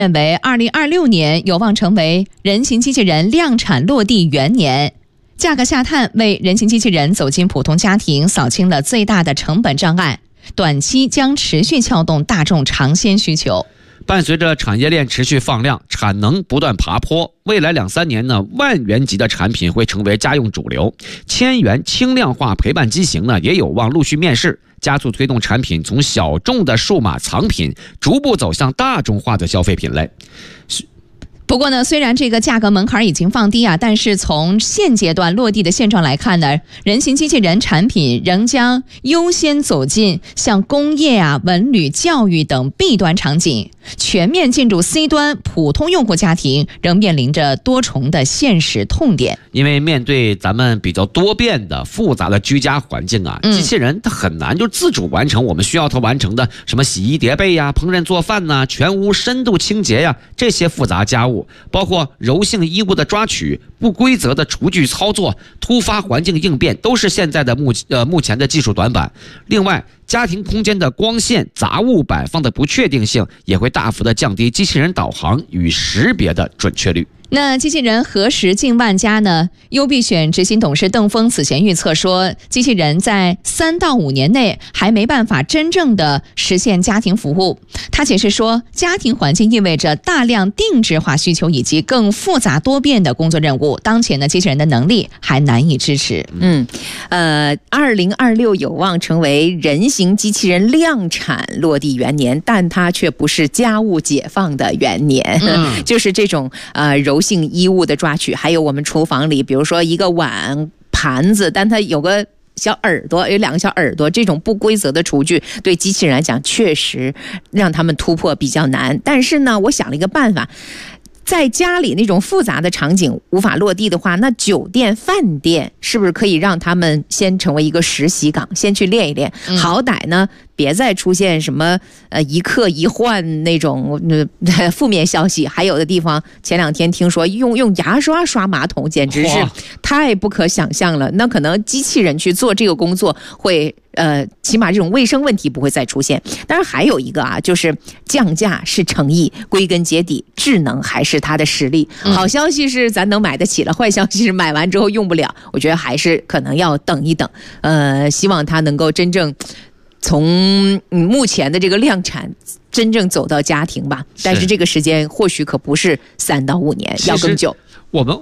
认为2026年有望成为人形机器人量产落地元年。价格下探为人形机器人走进普通家庭扫清了最大的成本障碍，短期将持续撬动大众尝鲜需求。 伴随着产业链持续放量，产能不断爬坡，未来2-3年呢，万元级的产品会成为家用主流，千元轻量化陪伴机型呢也有望陆续面世，加速推动产品从小众的数码藏品逐步走向大众化的消费品类。 不过呢，虽然这个价格门槛已经放低啊，但是从现阶段落地的现状来看呢，人形机器人产品仍将优先走进像工业啊、文旅、教育等 B 端场景，全面进入 C 端普通用户家庭，仍面临着多重的现实痛点。 因为面对咱们比较多变的复杂的居家环境啊，机器人它很难就自主完成我们需要它完成的什么洗衣叠被呀、烹饪做饭呐、全屋深度清洁呀这些复杂家务，包括柔性衣物的抓取、不规则的厨具操作、突发环境应变，都是现在的目前的技术短板。另外，家庭空间的光线、杂物摆放的不确定性，也会大幅的降低机器人导航与识别的准确率。 那机器人何时进万家呢？优必选执行董事邓峰此前预测说，机器人在3到5年内还没办法真正的实现家庭服务。他解释说，家庭环境意味着大量定制化需求以及更复杂多变的工作任务，当前的机器人的能力还难以支持。 2026有望成为人形机器人量产落地元年，但它却不是家务解放的元年。就是这种柔性衣物的抓取，还有我们厨房里比如说一个碗盘子，但它有个小耳朵，有2个小耳朵，这种不规则的厨具对机器人来讲确实让他们突破比较难。但是呢，我想了一个办法，在家里那种复杂的场景无法落地的话，那酒店饭店是不是可以让他们先成为一个实习岗，先去练一练，好歹呢别再出现什么一客一换那种负面消息。还有的地方前2天听说用牙刷刷马桶，简直是太不可想象了。那可能机器人去做这个工作会起码这种卫生问题不会再出现。当然还有一个啊，就是降价是诚意，归根结底智能还是它的实力。好消息是咱能买得起了，坏消息是买完之后用不了，我觉得还是可能要等一等。希望它能够真正从目前的这个量产真正走到家庭吧，但是这个时间或许可不是3到5年，要更久。